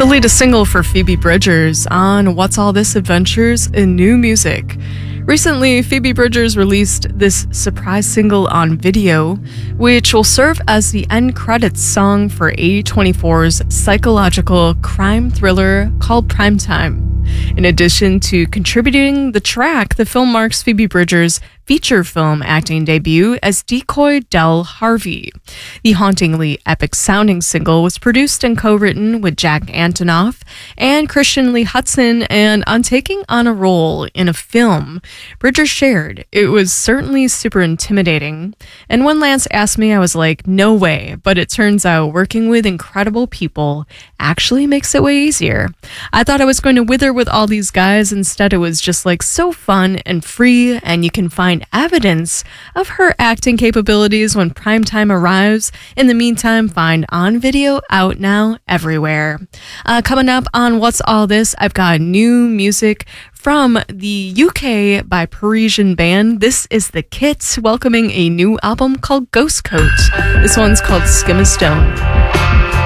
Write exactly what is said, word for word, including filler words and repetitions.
the latest single for Phoebe Bridgers on What's All This Adventures in New Music. Recently, Phoebe Bridgers released this surprise single on video, which will serve as the end credits song for A twenty-four's psychological crime thriller called Primetime. In addition to contributing the track, the film marks Phoebe Bridgers' feature film acting debut as Decoy Del Harvey. The hauntingly epic-sounding single was produced and co-written with Jack Antonoff and Christian Lee Hudson, and on taking on a role in a film, Bridgers shared, "It was certainly super intimidating, and when Lance asked me, I was like, no way, but it turns out working with incredible people actually makes it way easier. I thought I was going to wither with all these guys, instead it was just like so fun and free, and you can find evidence of her acting capabilities when Primetime arrives. In the meantime, find on video, out now, everywhere." Uh, coming up on What's All This, I've got new music from the U K by Parisian band. This is The Kits, welcoming a new album called Ghost Coat. This one's called Skim a Stone.